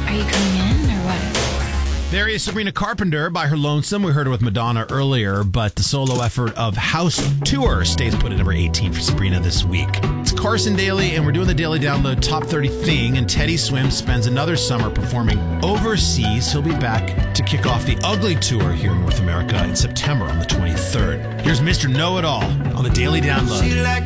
Are you coming in or what? There is Sabrina Carpenter by her lonesome. We heard her with Madonna earlier, but the solo effort of House Tour stays put at number 18 for Sabrina this week. It's Carson Daly, and we're doing the Daily Download Top 30 thing, and Teddy Swim spends another summer performing overseas. He'll be back to kick off the Ugly Tour here in North America in September on the 23rd. Here's Mr. Know-It-All on the Daily Download. She like